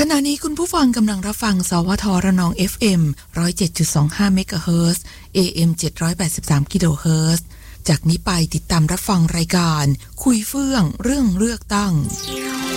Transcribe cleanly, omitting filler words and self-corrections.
ขณะนี้คุณผู้ฟังกำลังรับฟังสวทระนอง FM 107.25 เมกะเฮิรตซ์ AM 783 กิโลเฮิรตซ์จากนี้ไปติดตามรับฟังรายการคุยเฟื่องเรื่องเลือกตั้ง